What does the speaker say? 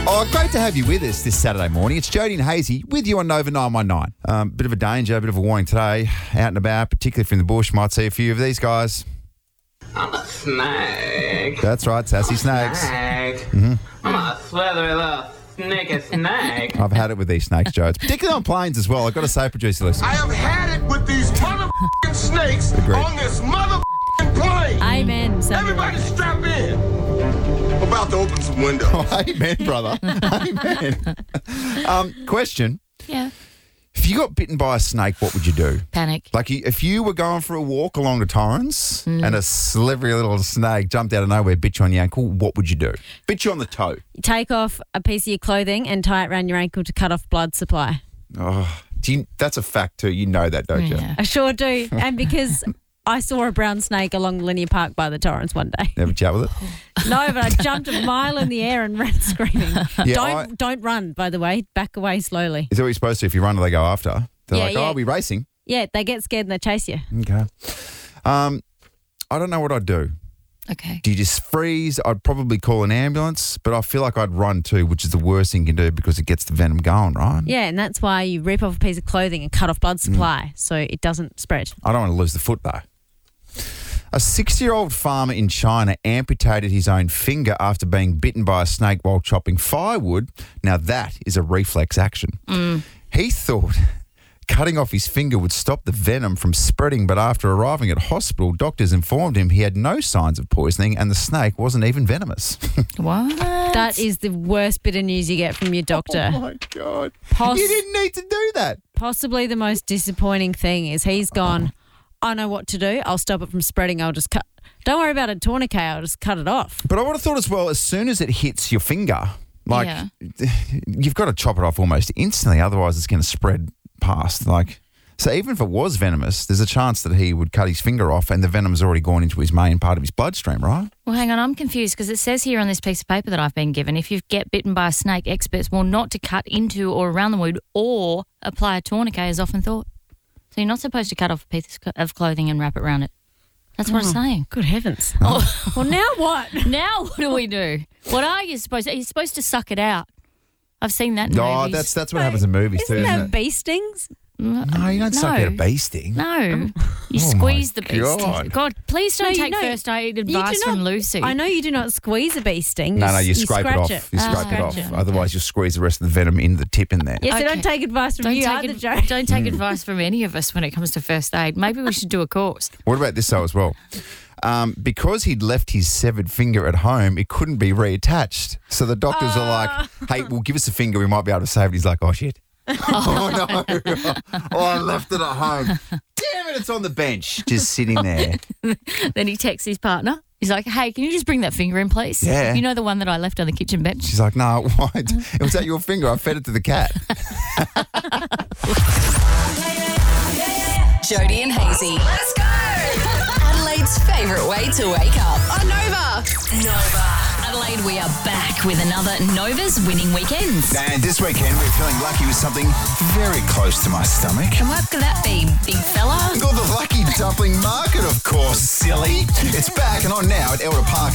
Oh, great to have you with us this Saturday morning. It's Jody and Hazy with you on Nova 919. Bit of a danger, bit of a warning today. Out and about, particularly from the bush, might see a few of these guys. I'm a snake. That's right, sassy snakes. I'm a slithery little sneaky snake. I've had it with these snakes, Joe. It's particularly on planes as well. I've got to say, producer, listen. I have had it with these motherfucking snakes Agreed. on this motherfucking plane. Amen. Everybody strap in. I'm about to open some windows. Oh, amen, brother. Amen. Question. Yeah. If you got bitten by a snake, what would you do? Panic. Like, if you were going for a walk along the Torrens and a slivery little snake jumped out of nowhere, bit you on your ankle, what would you do? Bit you on the toe. Take off a piece of your clothing and tie it around your ankle to cut off blood supply. Oh, that's a fact too. You know that, don't you? Yeah. I sure do. And because I saw a brown snake along Linear Park by the Torrens one day. Never chat with it? No, but I jumped a mile in the air and ran screaming. Yeah, Don't run, by the way. Back away slowly. Is that what you're supposed to? If you run, they go after. They're like, yeah. oh, we're racing. Yeah, they get scared and they chase you. Okay. I don't know what I'd do. Okay. Do you just freeze? I'd probably call an ambulance, but I feel like I'd run too, which is the worst thing you can do because it gets the venom going, right? Yeah, and that's why you rip off a piece of clothing and cut off blood supply so it doesn't spread. I don't want to lose the foot though. A 60-year-old farmer in China amputated his own finger after being bitten by a snake while chopping firewood. Now that is a reflex action. He thought cutting off his finger would stop the venom from spreading, but after arriving at hospital, doctors informed him he had no signs of poisoning and the snake wasn't even venomous. What? That is the worst bit of news you get from your doctor. Oh, my God. You didn't need to do that. Possibly the most disappointing thing is he's gone, I know what to do. I'll stop it from spreading. I'll just cut. Don't worry about a tourniquet. I'll just cut it off. But I would have thought as well, as soon as it hits your finger, you've got to chop it off almost instantly. Otherwise, it's going to spread past. So even if it was venomous, there's a chance that he would cut his finger off and the venom's already gone into his main part of his bloodstream, right? Well, hang on. I'm confused because it says here on this piece of paper that I've been given, if you get bitten by a snake, experts warn not to cut into or around the wound or apply a tourniquet as often thought. So you're not supposed to cut off a piece of clothing and wrap it around it. That's what it's saying. Good heavens. Oh. Well, now what? Now what do we do? What are you supposed to? You're supposed to suck it out. I've seen that in movies. That's what happens in movies too, Isn't isn't that it? bee stings? No, you don't suck out a bee sting. No. You squeeze the bee God. sting. God, please don't take first aid advice from Lucy. I know you do not squeeze a bee sting. No, you scrape it off. You scrape it off. Otherwise, you'll squeeze the rest of the venom in the tip in there. Yes, so don't take advice from you either, Joe. Don't take advice from any of us when it comes to first aid. Maybe we should do a course. What about this though as well? Because he'd left his severed finger at home, it couldn't be reattached. So the doctors are like, hey, well, give us a finger. We might be able to save it. He's like, oh, shit. Oh, no. Oh, I left it at home. Damn it, it's on the bench, just sitting there. Then he texts his partner. He's like, hey, can you just bring that finger in, please? Yeah. You know the one that I left on the kitchen bench? She's like, no, what? It was that your finger. I fed it to the cat. Jody and Hazy. Let's go. Adelaide's favourite way to wake up. On Nova. Adelaide, we are back with another Nova's Winning Weekends. And this weekend, we're feeling lucky with something very close to my stomach. And what could that be, big fella? Got the Lucky Dumpling Market, of course, silly. It's back and on now at Elder Park